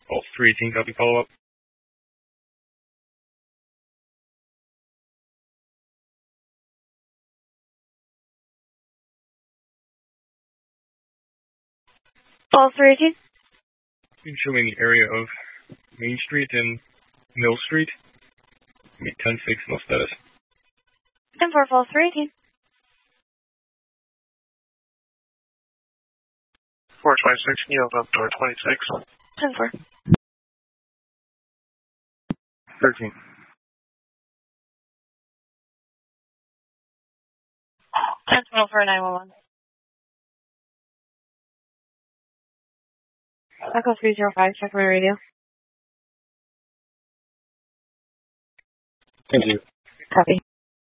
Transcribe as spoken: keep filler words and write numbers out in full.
All three eighteen, copy follow-up. All three eighteen. Showing the area of Main Street and Mill Street. ten six, no status. ten four, Falls three eighteen. four twenty-six, yield up door twenty-six. ten four. thirteen. ten twelve for nine one one. Echo three zero five, check my radio. Thank you. Copy.